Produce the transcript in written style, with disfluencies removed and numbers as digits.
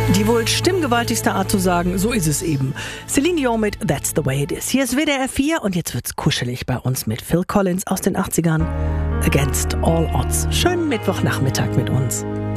Die wohl stimmgewaltigste Art zu sagen, so ist es eben. Celine Dion mit That's the Way It Is. Hier ist WDR 4 und jetzt wird's kuschelig bei uns mit Phil Collins aus den 80ern. Against All Odds. Schönen Mittwochnachmittag mit uns.